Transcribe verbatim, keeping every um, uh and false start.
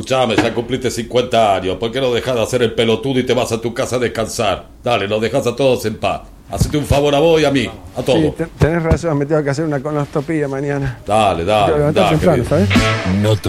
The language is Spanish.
Escuchame, ya cumpliste cincuenta años. ¿Por qué no dejas de hacer el pelotudo y te vas a tu casa a descansar? Dale, nos dejas a todos en paz. Hacete un favor a vos y a mí, a todos. Sí, tenés razón, me tengo que hacer una colonoscopia mañana. Dale, dale, Te levantás dale. temprano, querido. ¿sabes? No